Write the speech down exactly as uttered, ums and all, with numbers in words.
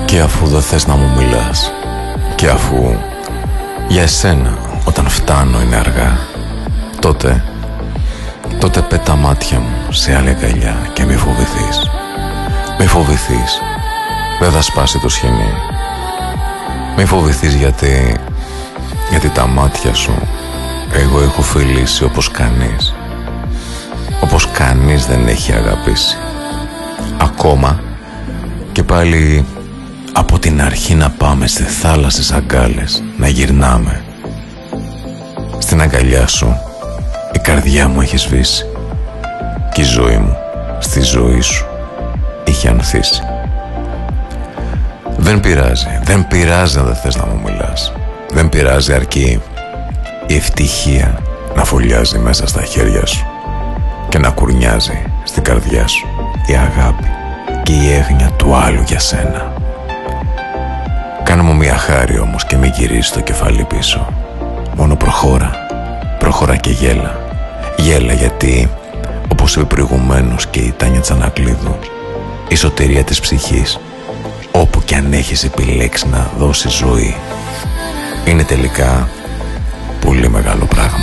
Και αφού δεν θες να μου μιλάς, και αφού για εσένα όταν φτάνω είναι αργά, τότε, τότε πέτα μάτια μου σε άλλη αγκαλιά και μη φοβηθείς. Μη φοβηθείς, δεν θα σπάσει το σχοινί. Μη φοβηθείς γιατί, γιατί τα μάτια σου εγώ έχω φιλήσει όπως κανείς. Όπως κανείς δεν έχει αγαπήσει. Ακόμα και πάλι από την αρχή να πάμε σε θάλασσες αγκάλες, να γυρνάμε. Στην αγκαλιά σου η καρδιά μου έχει σβήσει και η ζωή μου στη ζωή σου είχε ανθίσει. Δεν πειράζει, δεν πειράζει να δεν θες να μου μιλάς. Δεν πειράζει αρκεί η ευτυχία να φωλιάζει μέσα στα χέρια σου και να κουρνιάζει στην καρδιά σου η αγάπη και η έγνοια του άλλου για σένα. Κάνε μου μια χάρη όμως και μην γυρίσεις το κεφάλι πίσω. Μόνο προχώρα, προχώρα και γέλα. Γέλα γιατί, όπως είπε προηγουμένως και η Τάνια Τσανακλείδου, η σωτηρία της ψυχής, όπου κι αν έχεις επιλέξει να δώσεις ζωή, είναι τελικά πολύ μεγάλο πράγμα.